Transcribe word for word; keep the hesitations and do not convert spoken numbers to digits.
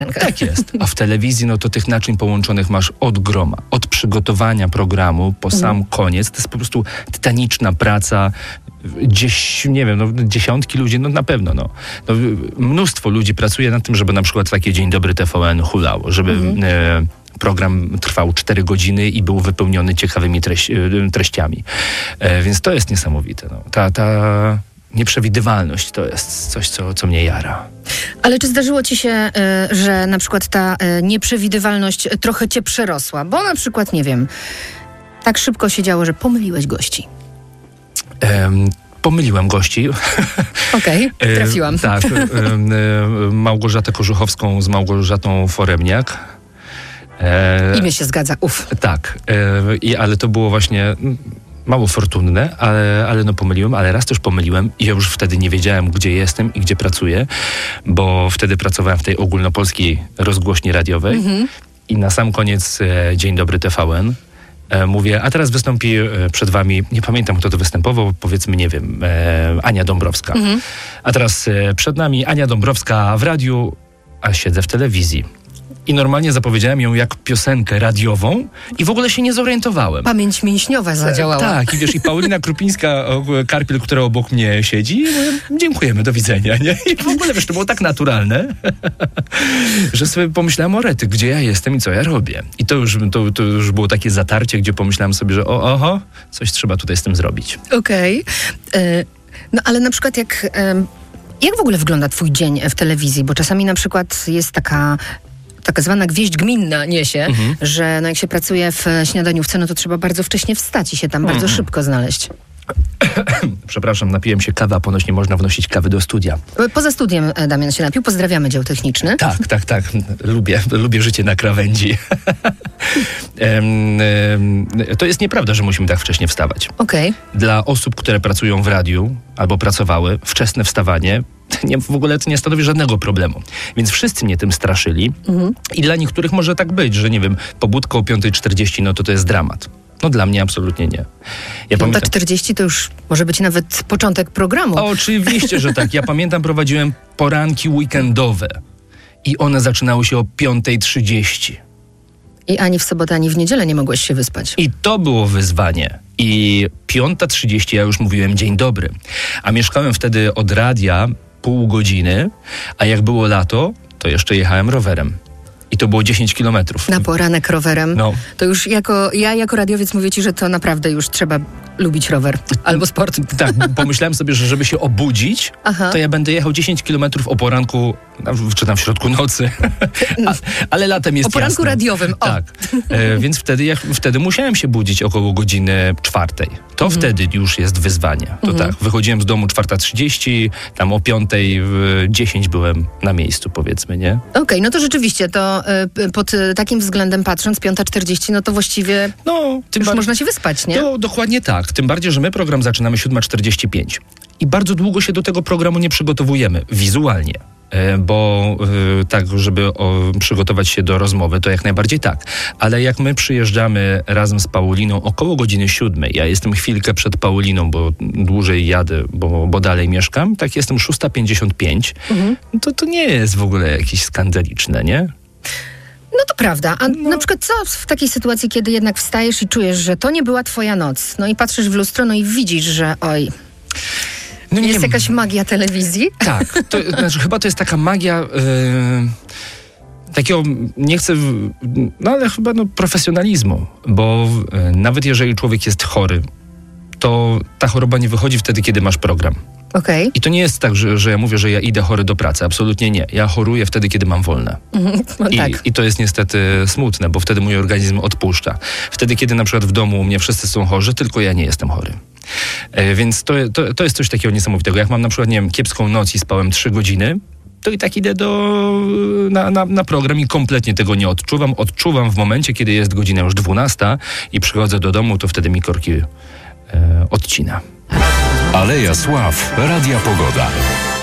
Tak jest. A w telewizji, no to tych naczyń połączonych masz od groma. Od przygotowania programu po sam mm. koniec. To jest po prostu tytaniczna praca. Gdzieś, nie wiem, no, dziesiątki ludzi, no na pewno, no. no. Mnóstwo ludzi pracuje nad tym, żeby na przykład takie Dzień Dobry T V N hulało, żeby mm. e, program trwał cztery godziny i był wypełniony ciekawymi treści, treściami. E, więc to jest niesamowite. No. Ta, ta nieprzewidywalność to jest coś, co, co mnie jara. Ale czy zdarzyło ci się, y, że na przykład ta y, nieprzewidywalność trochę cię przerosła? Bo na przykład, nie wiem, tak szybko się działo, że pomyliłeś gości. Um, pomyliłem gości. Okej, okay, trafiłam. e, tak, e, e, Małgorzatę Korzuchowską z Małgorzatą Foremniak. E, Imię się zgadza, uf. Tak, e, i, ale to było właśnie mało fortunne, ale, ale no pomyliłem, ale raz też pomyliłem i ja już wtedy nie wiedziałem, gdzie jestem i gdzie pracuję, bo wtedy pracowałem w tej ogólnopolskiej rozgłośni radiowej mm-hmm. i na sam koniec e, Dzień Dobry T V N e, mówię, a teraz wystąpi e, przed wami, nie pamiętam kto to występował, powiedzmy, nie wiem, e, Ania Dąbrowska. Mm-hmm. A teraz e, przed nami Ania Dąbrowska w radiu, a siedzę w telewizji. I normalnie zapowiedziałem ją jak piosenkę radiową i w ogóle się nie zorientowałem. Pamięć mięśniowa zadziałała. Tak, i wiesz, i Paulina Krupińska-Karpiel, która obok mnie siedzi, mówię, dziękujemy, do widzenia, nie? I w ogóle, wiesz, to było tak naturalne, że sobie pomyślałem o rety, gdzie ja jestem i co ja robię. I to już, to, to już było takie zatarcie, gdzie pomyślałem sobie, że o, oho, coś trzeba tutaj z tym zrobić. Okej. Okay. No ale na przykład jak... Y- jak w ogóle wygląda twój dzień w telewizji? Bo czasami na przykład jest taka... taka zwana gwieźdź gminna niesie, mhm. że no jak się pracuje w śniadaniówce, no to trzeba bardzo wcześnie wstać i się tam mhm. bardzo szybko znaleźć. Przepraszam, napiłem się kawy, a ponoć nie można wnosić kawy do studia. Poza studiem Damian się napił. Pozdrawiamy dział techniczny. Tak, tak, tak. Lubię, lubię życie na krawędzi. To jest nieprawda, że musimy tak wcześnie wstawać. Okej. Okay. Dla osób, które pracują w radiu albo pracowały, wczesne wstawanie nie, w ogóle to nie stanowi żadnego problemu. Więc wszyscy mnie tym straszyli mhm. i dla niektórych może tak być, że nie wiem, pobudka o piąta czterdzieści, no to to jest dramat. No dla mnie absolutnie nie. Ja piąta czterdzieści to już może być nawet początek programu. O, oczywiście, że tak. Ja pamiętam, prowadziłem poranki weekendowe i one zaczynały się o piąta trzydzieści. I ani w sobotę, ani w niedzielę nie mogłeś się wyspać. I to było wyzwanie. I piąta trzydzieści ja już mówiłem dzień dobry. A mieszkałem wtedy od radia pół godziny, a jak było lato, to jeszcze jechałem rowerem. I to było dziesięć kilometrów. Na poranek rowerem. No. To już jako, ja jako radiowiec mówię ci, że to naprawdę już trzeba lubić rower albo sport. Tak, pomyślałem sobie, że żeby się obudzić, Aha. to ja będę jechał dziesięć kilometrów o poranku, czy tam w środku nocy. A, ale latem jest O poranku jasno. radiowym. O. Tak. E, więc wtedy, ja, wtedy musiałem się budzić około godziny czwartej. To mhm. wtedy już jest wyzwanie. To mhm. tak, wychodziłem z domu czwarta trzydzieści, tam o piąta dziesięć byłem na miejscu, powiedzmy, nie? Okej, okay, no to rzeczywiście, to y, pod y, takim względem patrząc, piąta czterdzieści, no to właściwie no, tym już bar- można się wyspać, nie? To dokładnie tak. Tym bardziej, że my program zaczynamy siódma czterdzieści pięć. I bardzo długo się do tego programu nie przygotowujemy, wizualnie. Bo y, tak, żeby o, przygotować się do rozmowy, to jak najbardziej tak. Ale jak my przyjeżdżamy razem z Pauliną około godziny siódmej, ja jestem chwilkę przed Pauliną, bo dłużej jadę, bo, bo dalej mieszkam, tak jestem szósta pięćdziesiąt pięć, mhm. to to nie jest w ogóle jakieś skandaliczne, nie? No to prawda. A no. na przykład co w takiej sytuacji, kiedy jednak wstajesz i czujesz, że to nie była twoja noc, no i patrzysz w lustro, no i widzisz, że oj... No jest nie, jakaś magia telewizji? Tak, to, znaczy, chyba to jest taka magia yy, takiego, nie chcę, no ale chyba no, profesjonalizmu, bo yy, nawet jeżeli człowiek jest chory, to ta choroba nie wychodzi wtedy, kiedy masz program. Okay. I to nie jest tak, że, że ja mówię, że ja idę chory do pracy. Absolutnie nie. Ja choruję wtedy, kiedy mam wolne. No I, tak. I to jest niestety smutne, bo wtedy mój organizm odpuszcza. Wtedy, kiedy na przykład w domu u mnie wszyscy są chorzy, tylko ja nie jestem chory. E, więc to, to, to jest coś takiego niesamowitego. Jak mam na przykład, nie wiem, kiepską noc i spałem trzy godziny, to i tak idę do, na, na, na program i kompletnie tego nie odczuwam. Odczuwam w momencie, kiedy jest godzina już dwunasta i przychodzę do domu, to wtedy mi korki e, odcina. Aleja Sław, Radia Pogoda.